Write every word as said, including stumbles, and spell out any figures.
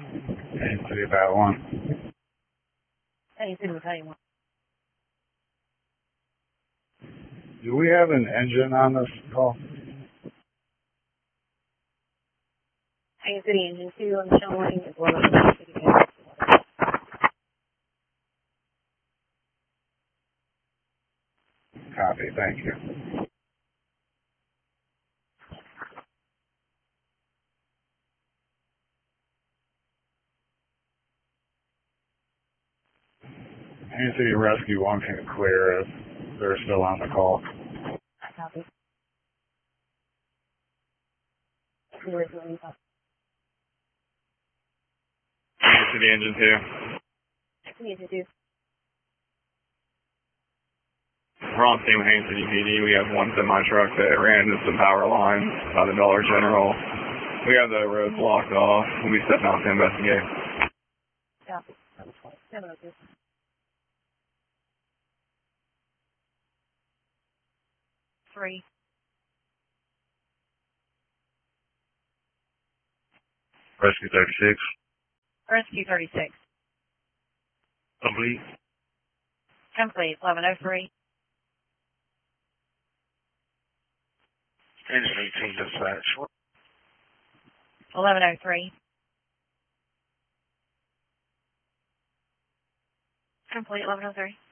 Haines City about one. Haines City Battalion one. Do we have an engine on this call? Haines City Engine two on the showing as well as Haines City Engine. Copy, thank you. Haines City Rescue one can clear if they're still on the call. Copy. Clear is release. Haines City Engine two. Engine two. We're on scene with Haines City P D. We have one semi-truck that ran into some power lines by the Dollar General. We have the road blocked off. We'll be stepping out to investigate. Copy. seven oh two. Three. Rescue thirty-six. Rescue thirty-six. Complete. Complete. eleven oh three. Engine eighteen dispatch. eleven oh three. Complete. eleven oh three.